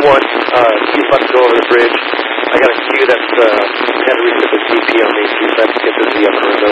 see if I can go over the bridge. I got a queue that's had to reset the CP on me, see if I can get to the upper